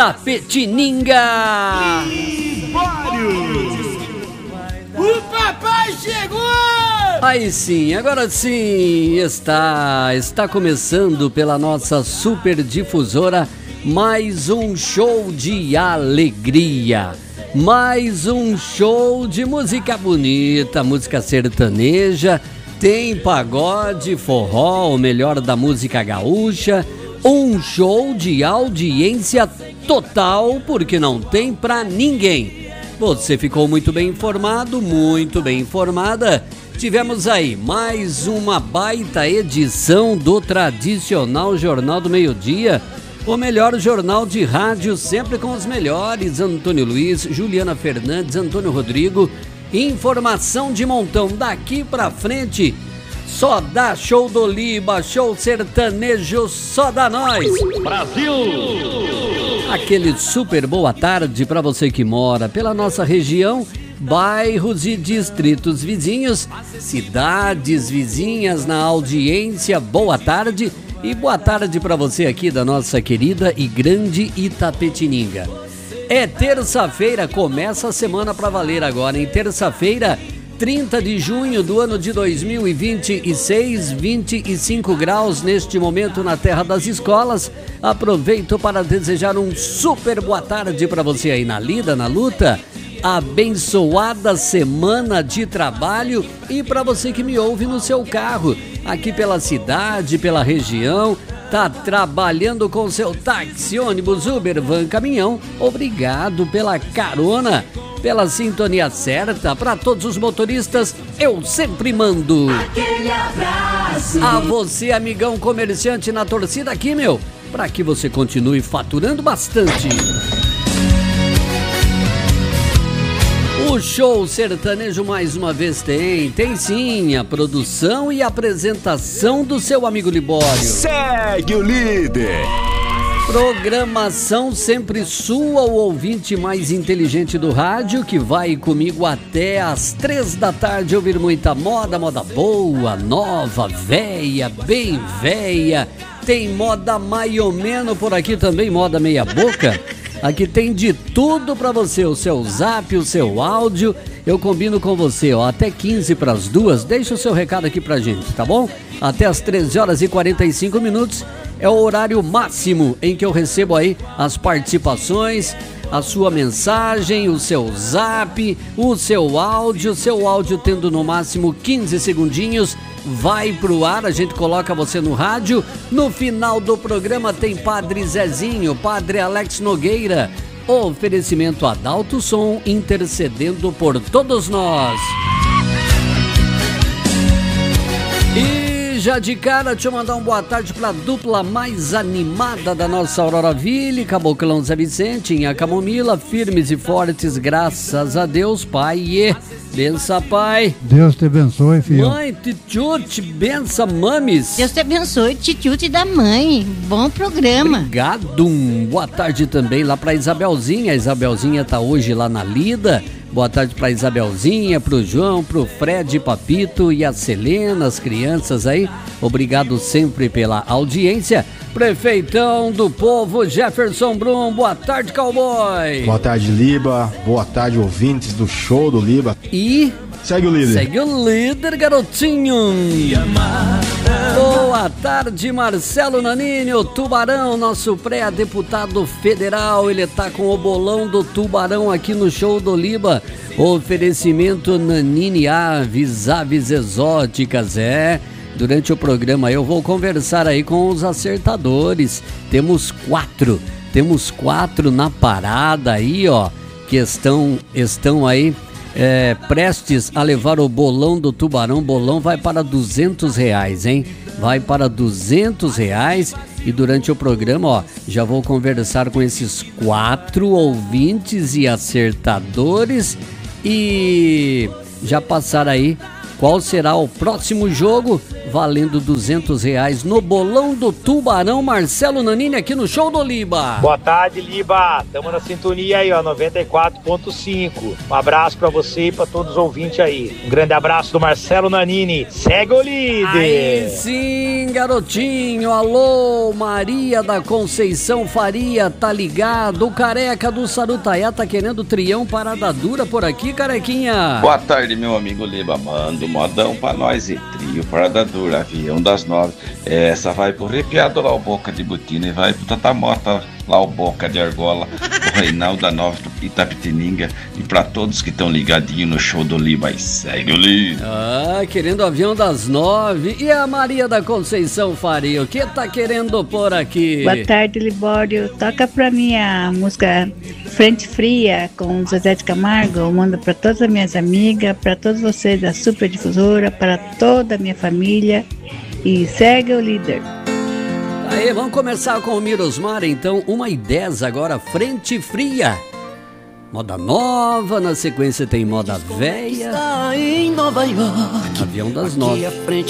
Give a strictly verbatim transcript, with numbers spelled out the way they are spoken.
Itapetininga. O papai chegou! Aí sim, agora sim, está, está começando pela nossa super difusora mais um show de alegria, mais um show de música bonita, música sertaneja, tem pagode, forró, o melhor da música gaúcha, um show de audiência total, porque não tem pra ninguém. Você ficou muito bem informado, muito bem informada. Tivemos aí mais uma baita edição do tradicional Jornal do Meio-Dia, o melhor jornal de rádio, sempre com os melhores. Antônio Luiz, Juliana Fernandes, Antônio Rodrigo. Informação de montão daqui pra frente. Só dá show do Liba, show sertanejo, só dá nós. Brasil! Aquele super boa tarde para você que mora pela nossa região, bairros e distritos vizinhos, cidades vizinhas na audiência, boa tarde. E boa tarde para você aqui da nossa querida e grande Itapetininga. É terça-feira, começa a semana para valer agora, em terça-feira, trinta de junho do ano de dois mil e vinte e seis, vinte e cinco graus neste momento na terra das escolas. Aproveito para desejar um super boa tarde para você aí na lida, na luta. Abençoada semana de trabalho e para você que me ouve no seu carro, aqui pela cidade, pela região, tá trabalhando com seu táxi, ônibus, Uber, van, caminhão, obrigado pela carona, pela sintonia certa. Para todos os motoristas, eu sempre mando aquele abraço. A você, amigão comerciante na torcida aqui, meu, para que você continue faturando bastante. O show sertanejo mais uma vez tem, tem sim, a produção e a apresentação do seu amigo Libório. Segue o líder. Programação sempre sua, o ouvinte mais inteligente do rádio, que vai comigo até às três da tarde ouvir muita moda, moda boa, nova, véia, bem véia. Tem moda mais ou menos por aqui também, moda meia boca. Aqui tem de tudo pra você, o seu zap, o seu áudio. Eu combino com você, ó, até quinze para as duas. Deixa o seu recado aqui pra gente, tá bom? Até as treze horas e quarenta e cinco minutos é o horário máximo em que eu recebo aí as participações, a sua mensagem, o seu zap, o seu áudio, seu áudio tendo no máximo quinze segundinhos. Vai pro ar, a gente coloca você no rádio. No final do programa tem Padre Zezinho, Padre Alex Nogueira. Oferecimento Adalto Som, intercedendo por todos nós. E já de cara, deixa eu mandar uma boa tarde pra dupla mais animada da nossa Aurora Ville, Caboclão Zé Vicente, em Camomila, firmes e fortes, graças a Deus, Pai. E bença, pai. Deus te abençoe, filho. Mãe, titiute, bença, mames. Deus te abençoe, titiute da mãe. Bom programa. Obrigado. Boa tarde também lá pra Isabelzinha. A Isabelzinha tá hoje lá na lida. Boa tarde pra Isabelzinha, pro João, pro Fred, Papito e a Selena, as crianças aí. Obrigado sempre pela audiência. Prefeitão do povo, Jefferson Brum. Boa tarde, cowboy. Boa tarde, Liba. Boa tarde, ouvintes do show do Liba. E segue o líder. Segue o líder, garotinho. Boa tarde, Marcelo Nanini, o Tubarão, nosso pré-deputado federal. Ele tá com o bolão do Tubarão aqui no show do Liba. Oferecimento Nanini Aves, aves exóticas, é. Durante o programa eu vou conversar aí com os acertadores. Temos quatro, temos quatro na parada aí, ó, que estão, estão aí é, prestes a levar o bolão do Tubarão. O bolão vai para duzentos reais, hein? Vai para duzentos reais. E durante o programa, ó, já vou conversar com esses quatro ouvintes e acertadores e já passar aí qual será o próximo jogo, valendo duzentos reais no bolão do Tubarão. Marcelo Nanini aqui no Show do Liba. Boa tarde, Liba. Tamo na sintonia aí, ó, noventa e quatro ponto cinco. Um abraço pra você e pra todos os ouvintes aí. Um grande abraço do Marcelo Nanini. Segue o líder. Aí sim, garotinho. Alô, Maria da Conceição Faria, tá ligado? O Careca do Sarutaiá tá querendo trião parada dura por aqui, Carequinha. Boa tarde, meu amigo Liba. Manda um modão pra nós e trio parada dura, avião das nove. Essa vai pro Repiado lá, o Boca de Butina, e vai pro Tatamota lá, o Boca de Argola, o Reinaldo da Nova do Itapetininga, e pra todos que estão ligadinhos no Show do Liba. E segue o Liba. Ah, querendo o avião das nove. E a Maria da Conceição Faria, o que tá querendo por aqui? Boa tarde, Libório. Toca pra mim a música Frente Fria com Zezé de Camargo. Eu mando pra todas as minhas amigas, pra todos vocês da Super Difusora, para toda a minha família. E segue o líder. Aí, vamos começar com o Mirosmar, então, uma e dez agora, Frente Fria. Moda nova, na sequência tem moda velha. Está em Nova York. Avião das nove. Aqui à frente